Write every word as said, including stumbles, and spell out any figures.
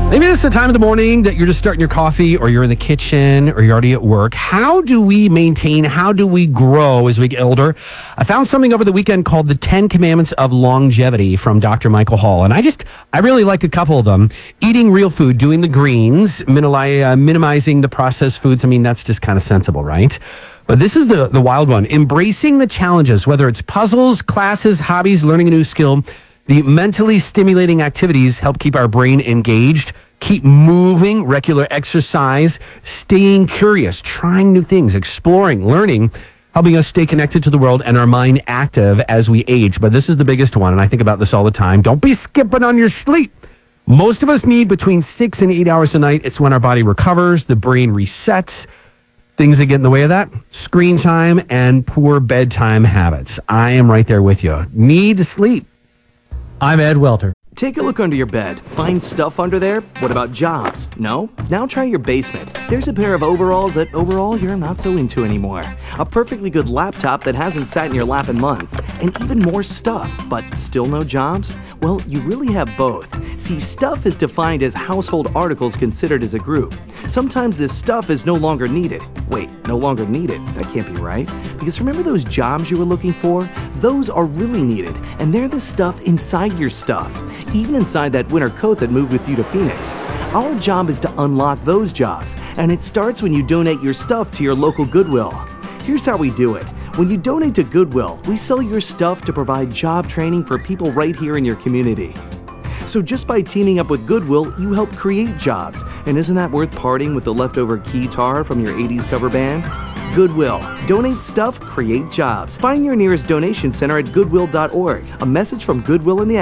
Maybe this is the time of the morning that you're just starting your coffee or you're in the kitchen or you're already at work. How do we maintain, how do we grow as we get older? I found something over the weekend called the ten Commandments of Longevity from Doctor Michael Hall. And I just, I really like a couple of them. Eating real food, doing the greens, minimi- uh, minimizing the processed foods. I mean, that's just kind of sensible, right? But this is the, the wild one. Embracing the challenges, whether it's puzzles, classes, hobbies, learning a new skill. The mentally stimulating activities help keep our brain engaged, keep moving, regular exercise, staying curious, trying new things, exploring, learning, helping us stay connected to the world and our mind active as we age. But this is the biggest one, and I think about this all the time. Don't be skipping on your sleep. Most of us need between six and eight hours a night. It's when our body recovers, the brain resets. Things that get in the way of that, screen time and poor bedtime habits. I am right there with you. Need to sleep. I'm Ed Welter. Take a look under your bed. Find stuff under there? What about jobs? No? Now try your basement. There's a pair of overalls that overall you're not so into anymore. A perfectly good laptop that hasn't sat in your lap in months. And even more stuff, but still no jobs? Well, you really have both. See, stuff is defined as household articles considered as a group. Sometimes this stuff is no longer needed. Wait, no longer needed? That can't be right. Because remember those jobs you were looking for? Those are really needed, and they're the stuff inside your stuff. Even inside that winter coat that moved with you to Phoenix. Our job is to unlock those jobs, and it starts when you donate your stuff to your local Goodwill. Here's how we do it. When you donate to Goodwill, we sell your stuff to provide job training for people right here in your community. So just by teaming up with Goodwill, you help create jobs. And isn't that worth parting with the leftover guitar from your eighties cover band? Goodwill. Donate stuff, create jobs. Find your nearest donation center at goodwill dot org. A message from Goodwill and the